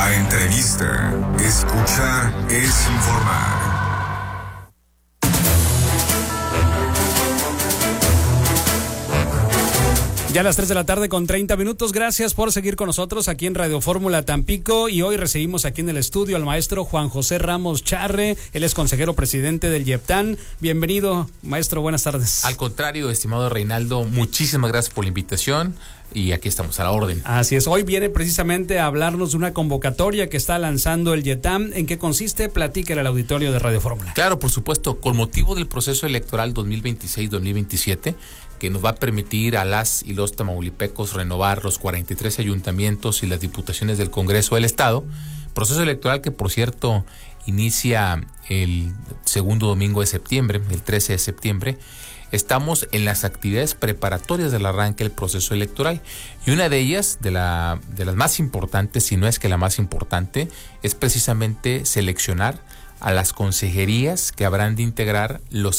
La entrevista. Escuchar es informar. Ya a las 3 de la tarde con 30 minutos. Gracias por seguir con nosotros aquí en Radio Fórmula Tampico. Y hoy recibimos aquí en el estudio al maestro Juan José Ramos Charre. Él es consejero presidente del YEPTAN. Bienvenido, maestro. Buenas tardes. Al contrario, estimado Reinaldo, muchísimas gracias por la invitación. Y aquí estamos a la orden. Así es. Hoy viene precisamente a hablarnos de una convocatoria que está lanzando el YEPTAN. ¿En qué consiste? Platíquele al auditorio de Radio Fórmula. Claro, por supuesto. Con motivo del proceso electoral 2026-2027, que nos va a permitir a las y los tamaulipecos renovar los 43 ayuntamientos y las diputaciones del Congreso del Estado. Proceso electoral que, por cierto, inicia el segundo domingo de septiembre, el 13 de septiembre. Estamos en las actividades preparatorias del arranque del proceso electoral. Y una de ellas, de las más importantes, si no es que la más importante, es precisamente seleccionar a las consejerías que habrán de integrar los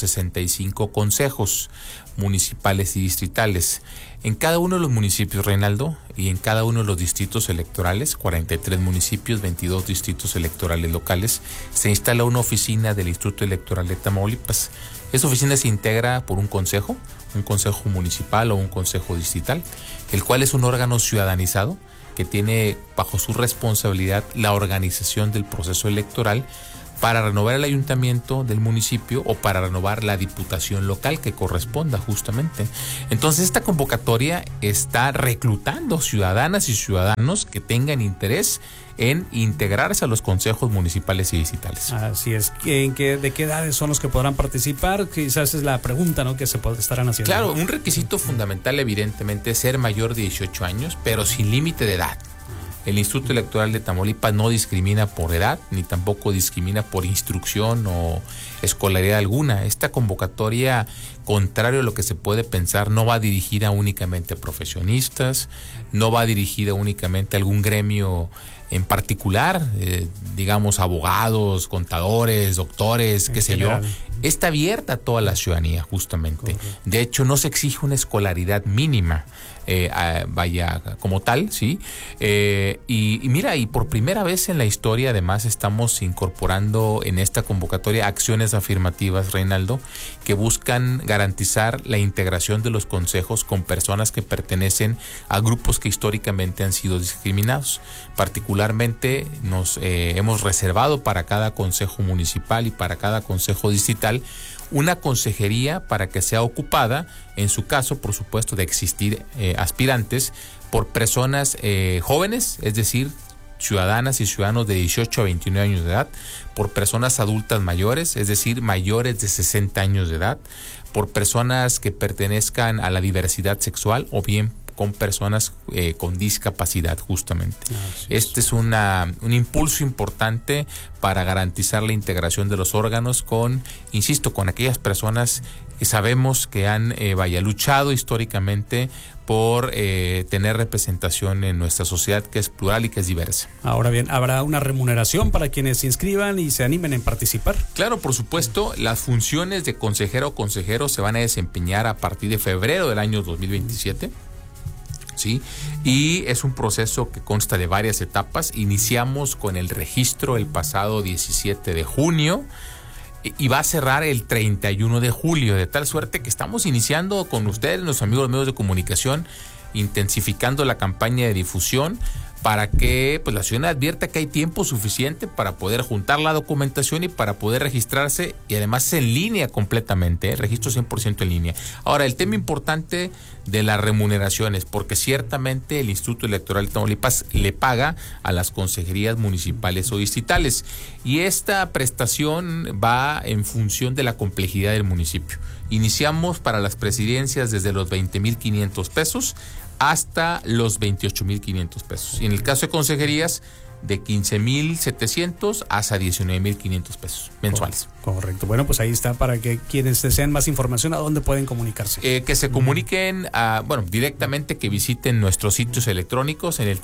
65 consejos municipales y distritales. En cada uno de los municipios, Reinaldo, y en cada uno de los distritos electorales, 43 municipios, 22 distritos electorales locales, se instala una oficina del Instituto Electoral de Tamaulipas. Esa oficina se integra por un consejo municipal o un consejo distrital, el cual es un órgano ciudadanizado que tiene bajo su responsabilidad la organización del proceso electoral para renovar el ayuntamiento del municipio o para renovar la diputación local que corresponda justamente. Entonces esta convocatoria está reclutando ciudadanas y ciudadanos que tengan interés en integrarse a los consejos municipales y distritales. Así es. ¿De qué edades son los que podrán participar? Quizás es la pregunta, ¿no?, que se estarán haciendo. Claro, un requisito fundamental evidentemente es ser mayor de 18 años, pero sin límite de edad. El Instituto Electoral de Tamaulipas no discrimina por edad, ni tampoco discrimina por instrucción o escolaridad alguna. Esta convocatoria, contrario a lo que se puede pensar, no va dirigida únicamente a profesionistas, no va dirigida únicamente a algún gremio en particular, digamos abogados, contadores, doctores, qué sé yo. Está abierta a toda la ciudadanía justamente. Correcto. De hecho, no se exige una escolaridad mínima, vaya como tal, ¿sí? Y mira, y por primera vez en la historia además estamos incorporando en esta convocatoria acciones afirmativas, Reinaldo, que buscan garantizar la integración de los consejos con personas que pertenecen a grupos que históricamente han sido discriminados. Particularmente nos hemos reservado para cada consejo municipal y para cada consejo distrital una consejería para que sea ocupada, en su caso, por supuesto, de existir aspirantes, por personas jóvenes, es decir, ciudadanas y ciudadanos de 18 a 29 años de edad, por personas adultas mayores, es decir, mayores de 60 años de edad, por personas que pertenezcan a la diversidad sexual o bien con personas con discapacidad justamente. Este es un impulso importante para garantizar la integración de los órganos con aquellas personas que sabemos que han luchado históricamente por tener representación en nuestra sociedad, que es plural y que es diversa. Ahora bien, ¿habrá una remuneración para quienes se inscriban y se animen en participar? Claro, por supuesto. Las funciones de consejero o consejero se van a desempeñar a partir de febrero del año 2027. ¿Sí? Y es un proceso que consta de varias etapas. Iniciamos con el registro el pasado 17 de junio y va a cerrar el 31 de julio, de tal suerte que estamos iniciando con ustedes, los amigos de los medios de comunicación, intensificando la campaña de difusión para que la ciudadanía advierta que hay tiempo suficiente para poder juntar la documentación y para poder registrarse, y además en línea completamente, registro 100% en línea. Ahora, el tema importante de las remuneraciones, porque ciertamente el Instituto Electoral de Tamaulipas le paga a las consejerías municipales o distritales, y esta prestación va en función de la complejidad del municipio. Iniciamos para las presidencias desde los 20,500 pesos hasta los 28,500 pesos. Y en el caso de consejerías, de 15,700 hasta 19,500 pesos mensuales. Correcto. Bueno, pues ahí está, para que quienes deseen más información, ¿a dónde pueden comunicarse? Que se comuniquen, directamente, que visiten nuestros sitios electrónicos en el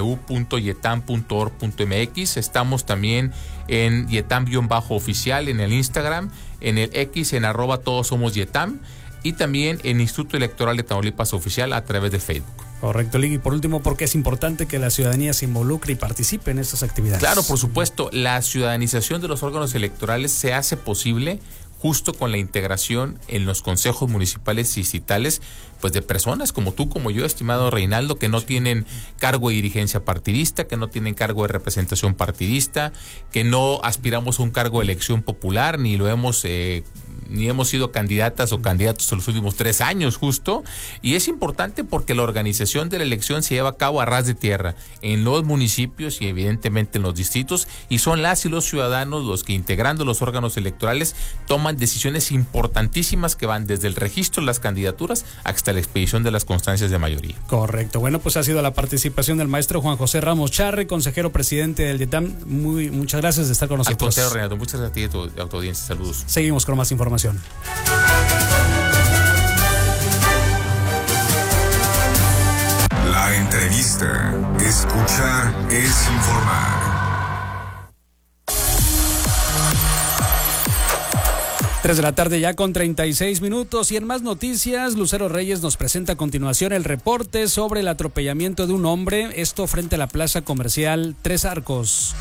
www.yetam.org.mx. Estamos también en yetam_oficial en el Instagram, en el X, en @todossomosyetam, y también en Instituto Electoral de Tamaulipas Oficial a través de Facebook. Correcto, Ligue. Y por último, ¿por qué es importante que la ciudadanía se involucre y participe en estas actividades? Claro, por supuesto, la ciudadanización de los órganos electorales se hace posible justo con la integración en los consejos municipales y distritales, pues de personas como tú, como yo, estimado Reinaldo, que no tienen cargo de dirigencia partidista, que no tienen cargo de representación partidista, que no aspiramos a un cargo de elección popular, ni hemos sido candidatas o candidatos en los últimos 3 años justo, y es importante porque la organización de la elección se lleva a cabo a ras de tierra, en los municipios y evidentemente en los distritos, y son las y los ciudadanos los que, integrando los órganos electorales, toman decisiones importantísimas que van desde el registro de las candidaturas hasta la expedición de las constancias de mayoría. Correcto. Bueno, pues ha sido la participación del maestro Juan José Ramos Charre, consejero presidente del YEPTAN. Muchas gracias de estar con nosotros. Al contrario, Renato, muchas gracias a ti y a tu audiencia. Saludos. Seguimos con más información. La entrevista. Escuchar es informar. 3 de la tarde ya con 36 minutos y en más noticias, Lucero Reyes nos presenta a continuación el reporte sobre el atropellamiento de un hombre, esto frente a la plaza comercial Tres Arcos.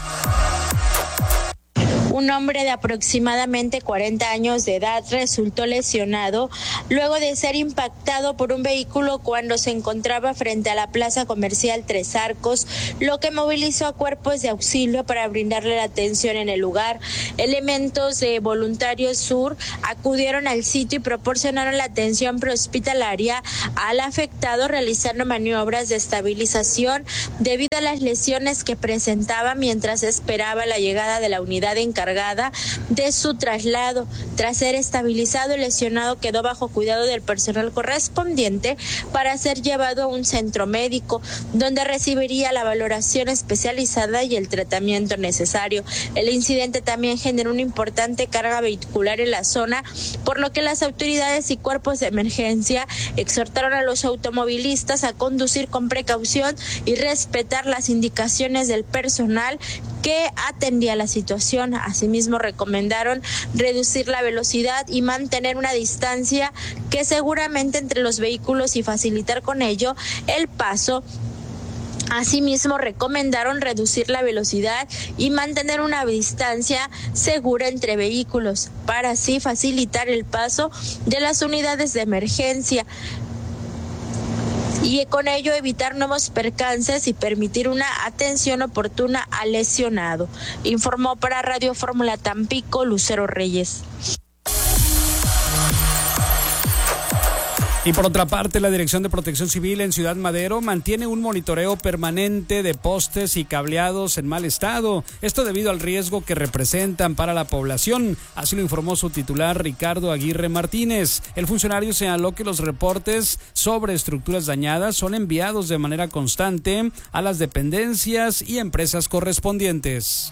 Un hombre de aproximadamente 40 años de edad resultó lesionado luego de ser impactado por un vehículo cuando se encontraba frente a la plaza comercial Tres Arcos, lo que movilizó a cuerpos de auxilio para brindarle la atención en el lugar. Elementos de Voluntarios Sur acudieron al sitio y proporcionaron la atención prehospitalaria al afectado, realizando maniobras de estabilización debido a las lesiones que presentaba mientras esperaba la llegada de la unidad encargada de su traslado. Tras ser estabilizado, el lesionado quedó bajo cuidado del personal correspondiente para ser llevado a un centro médico, donde recibiría la valoración especializada y el tratamiento necesario. El incidente también generó una importante carga vehicular en la zona, por lo que las autoridades y cuerpos de emergencia exhortaron a los automovilistas a conducir con precaución y respetar las indicaciones del personal que atendía la situación. Asimismo, recomendaron reducir la velocidad y mantener una distancia que seguramente entre los vehículos y facilitar con ello el paso. Asimismo, recomendaron reducir la velocidad y mantener una distancia segura entre vehículos para así facilitar el paso de las unidades de emergencia y con ello evitar nuevos percances y permitir una atención oportuna al lesionado. Informó para Radio Fórmula Tampico, Lucero Reyes. Y por otra parte, la Dirección de Protección Civil en Ciudad Madero mantiene un monitoreo permanente de postes y cableados en mal estado. Esto debido al riesgo que representan para la población. Así lo informó su titular, Ricardo Aguirre Martínez. El funcionario señaló que los reportes sobre estructuras dañadas son enviados de manera constante a las dependencias y empresas correspondientes.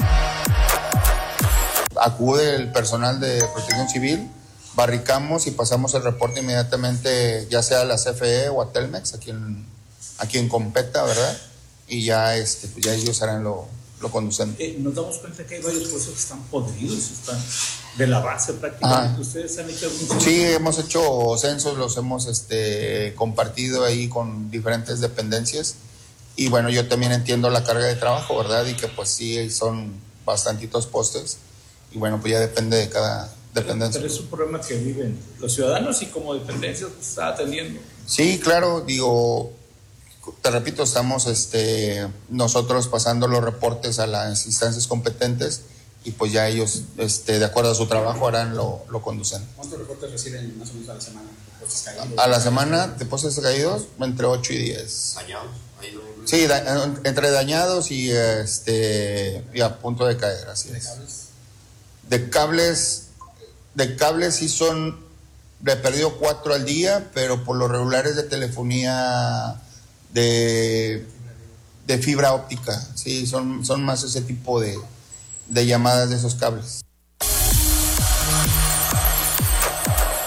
Acude el personal de Protección Civil, barricamos y pasamos el reporte inmediatamente, ya sea a la CFE o a Telmex, a quien competa, ¿verdad? Y ya, pues ya ellos harán lo conducente. Nos damos cuenta que hay varios puestos que están podridos, están de la base prácticamente. Ajá. ¿Ustedes han hecho algún censo? Sí, hemos hecho censos, los hemos compartido ahí con diferentes dependencias. Y bueno, yo también entiendo la carga de trabajo, ¿verdad? Y que pues sí, son bastantitos postes. Y bueno, pues ya depende de cada dependencia. Pero es un problema que viven los ciudadanos y como dependencias se está atendiendo. Sí, claro, te repito, estamos nosotros pasando los reportes a las instancias competentes y pues ya ellos, de acuerdo a su trabajo, harán lo conducente. ¿Cuántos reportes reciben más o menos a la semana? ¿Postes caídos? A la semana de postes caídos, entre 8 y 10. ¿Dañados? Sí, entre dañados y a punto de caer, así es. ¿De cables? De cables sí son, le he perdido 4 al día, pero por los regulares de telefonía de fibra óptica, sí, son más ese tipo de llamadas de esos cables.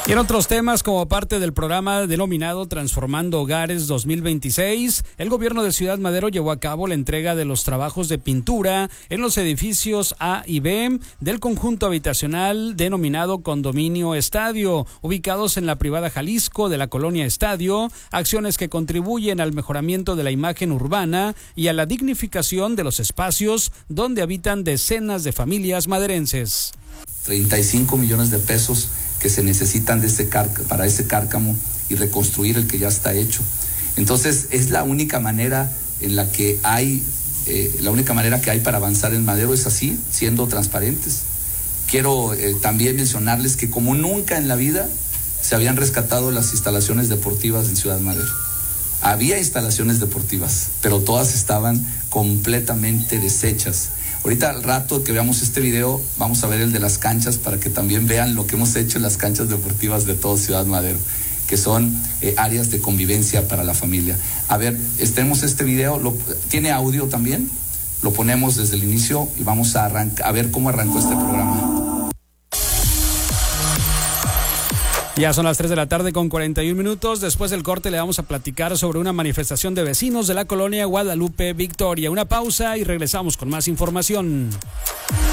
Y en otros temas, como parte del programa denominado Transformando Hogares 2026, el gobierno de Ciudad Madero llevó a cabo la entrega de los trabajos de pintura en los edificios A y B del conjunto habitacional denominado Condominio Estadio, ubicados en la privada Jalisco de la colonia Estadio, acciones que contribuyen al mejoramiento de la imagen urbana y a la dignificación de los espacios donde habitan decenas de familias maderenses. 35 millones de pesos que se necesitan para ese cárcamo y reconstruir el que ya está hecho. Entonces es la única manera en la que hay, para avanzar en Madero es así, siendo transparentes. Quiero también mencionarles que como nunca en la vida se habían rescatado las instalaciones deportivas en Ciudad Madero. Había instalaciones deportivas, pero todas estaban completamente deshechas. Ahorita al rato que veamos este video, vamos a ver el de las canchas para que también vean lo que hemos hecho en las canchas deportivas de toda Ciudad Madero, que son áreas de convivencia para la familia. A ver, tenemos este video, ¿tiene audio también? Lo ponemos desde el inicio y vamos a ver cómo arrancó este programa. Ya son las 3 de la tarde con 41 minutos. Después del corte le vamos a platicar sobre una manifestación de vecinos de la colonia Guadalupe Victoria. Una pausa y regresamos con más información.